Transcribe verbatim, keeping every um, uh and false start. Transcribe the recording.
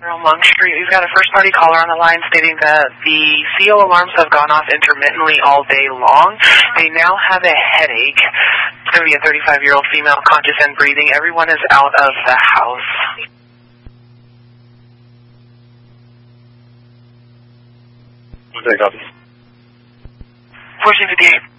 On Long Street, we've got a first-party caller on the line stating that the C O alarms have gone off intermittently all day long. They now have a headache. It's going to be a thirty-five-year-old female, conscious and breathing. Everyone is out of the house. Okay, copy. fourteen fifty-eight.